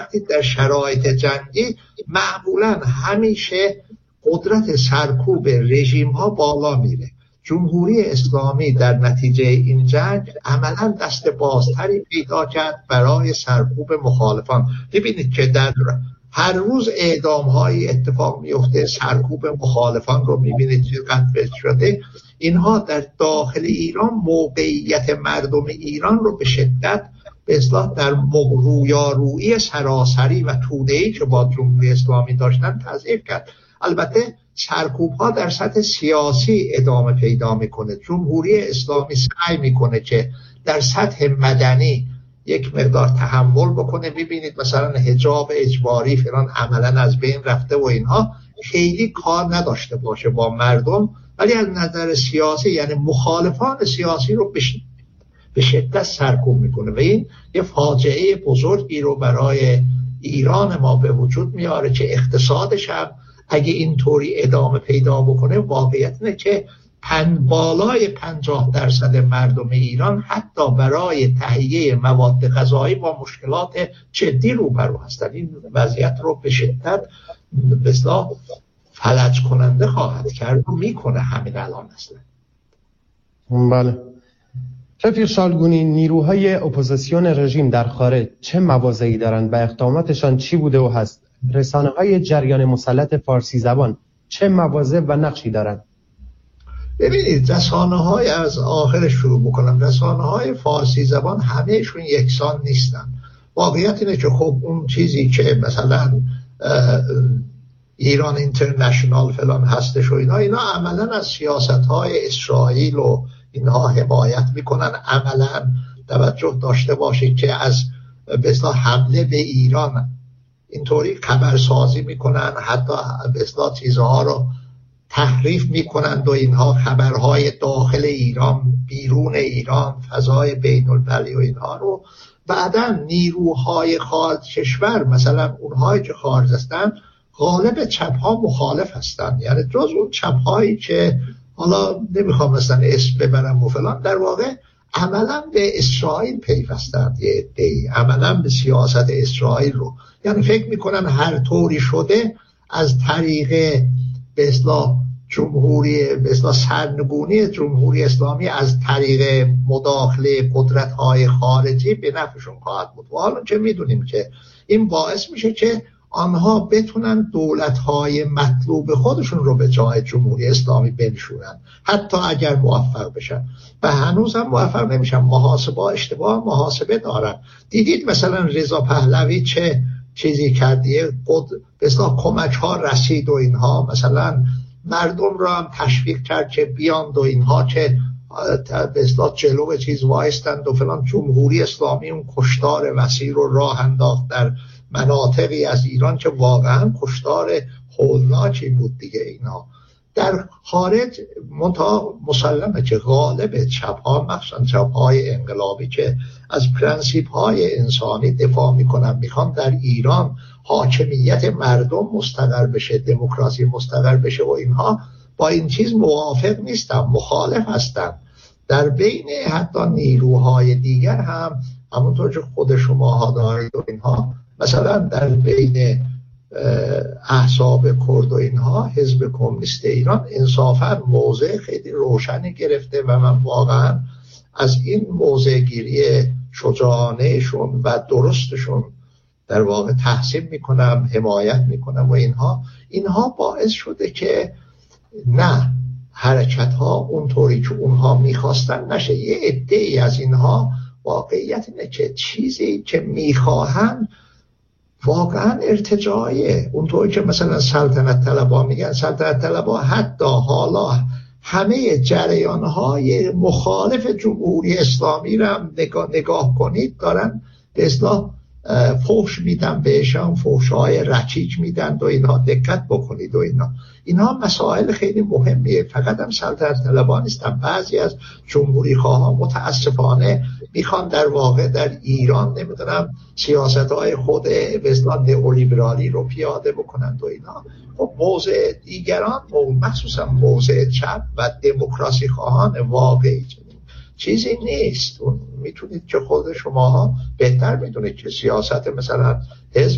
وقتی در شرایط جنگی معمولا همیشه قدرت سرکوب رژیم ها بالا میره. جمهوری اسلامی در نتیجه این جنگ عملا دست بازتری پیدا کرد برای سرکوب مخالفان. ببینید که در هر روز اعدام‌های اتفاق میفته، سرکوب مخالفان رو میبینید چقدر شده. اینها در داخل ایران موقعیت مردم ایران رو به شدت به اصطلاح در رویارویی سراسری و توده‌ای که با جمهوری اسلامی داشتن تضعیف کرد. البته سرکوب‌ها در سطح سیاسی ادامه پیدا میکنه. جمهوری اسلامی سعی میکنه که در سطح مدنی یک مقدار تحمل بکنه. میبینید مثلا حجاب اجباری فلان عملا از بین رفته و اینها خیلی کار نداشته باشه با مردم، ولی از نظر سیاسی یعنی مخالفان سیاسی رو به شدت سرکوب میکنه و این یه فاجعه بزرگی رو برای ایران ما به وجود میاره که اقتصادش هم اگه اینطوری ادامه پیدا بکنه واقعیت اینه که بالای 50% مردم ایران حتی برای تهیه مواد غذایی با مشکلات جدی روبرو هستند. این وضعیت رو به شدت به اصطلاح فلج کننده خواهد کرد و میکنه همین الان اصلا. بله. رفیق شالگونی، نیروهای اپوزیسیون رژیم در خارج چه مواضعی دارند و اقداماتشان چی بوده و هست؟ رسانه‌های جریان مسلط فارسی زبان چه مواضع و نقشی دارند؟ ببینید رسانه‌های از آخر شروع بکنم، رسانه‌های فارسی زبان همه‌شون یکسان نیستن. واقعیت اینه که خب اون چیزی که مثلا ایران اینترنشنال فلان هستش و اینا عملا از سیاست‌های اسرائیل و اینها حمایت میکنن. عملا توجه داشته باشید که از به اصطلاح حمله به ایران اینطوری خبرسازی میکنن، حتی به اصطلاح چیزها رو تحریف میکنند و اینها خبرهای داخل ایران، بیرون ایران، فضای بین المللی و اینها رو بعداً نیروهای خارج کشور مثلا اونهایی که خارج هستن غالب چپ‌ها مخالف هستن. یعنی جز اون چپ‌هایی که حالا نمیخوام مثلا اسم ببرم و فلان در واقع عملا به اسرائیل پیوستند، یه عده‌ای عملا به سیاست اسرائیل رو، یعنی فکر میکنن هر طوری شده از طریق به اصطلاح جمهوری به اصطلاح سرنگونی جمهوری اسلامی از طریق مداخله قدرت‌های خارجی به نفعشون خواهد بود. و حالا که میدونیم که این باعث میشه که آنها بتونن دولت‌های مطلوب خودشون رو به جای جمهوری اسلامی بنشونن، حتی اگر موفق بشن و هنوز هم موفق نمیشن. محاسبه اشتباه محاسبه دارن. دیدید مثلا رضا پهلوی چه چیزی کردیه، به اصطلاح کمک‌ها رسید و اینها، مثلا مردم رو هم تشویق کرد که بیاند و اینها که به اصطلاح جلو چیز وایستند و فلان. جمهوری اسلامی اون کشتار وسیع رو راه انداخت در مناطقی از ایران که واقعا کشتار هولناکی بود دیگه. اینا در خارج منتها مسلمه که غالب چپ‌ها مخصوصا چپ‌های انقلابی که از پرنسیپ‌های انسانی دفاع میکنن، میخوان در ایران حاکمیت مردم مستقر بشه، دموکراسی مستقر بشه و اینها با این چیز موافق نیستن، مخالف هستن. در بین حتی نیروهای دیگر هم همونطور که خود شما ها دارید و اینها، مثلا در بین احزاب کرد و اینها حزب کمونیست ایران انصافا موضع خیلی روشنی گرفته و من واقعا از این موضع گیری شجاعانهشون و درستشون در واقع تحسین میکنم، حمایت میکنم و اینها باعث شده که نه حرکت ها اونطوری که اونها میخواستن نشه. یه عده‌ای از اینها واقعیت اینه که چیزی که میخواهن واقعا ارتجاعیه. اونطوری که مثلا سلطنت طلبها میگن، سلطنت طلبها حتی حالا همه جریانهای مخالف جمهوری اسلامی رو هم نگاه کنید دارن به اصطلاح فحش میدن بهشان، فحش‌های رکیک میدن و اینها دقت بکنید و اینها مسائل خیلی مهمیه. فقط هم سلطنت طلبها نیستن، بعضی از جمهوری خواهان متاسفانه میخوان در واقع در ایران نمیدونم سیاست‌های خود به اصطلاح نئولیبرالی رو پیاده بکنند و اینها. خب موضع دیگران مخصوصا موضع چپ و دموکراسی خواهان واقعی چیزی نیست. میتونید که خود شما بهتر میدونید که سیاست مثلا حزب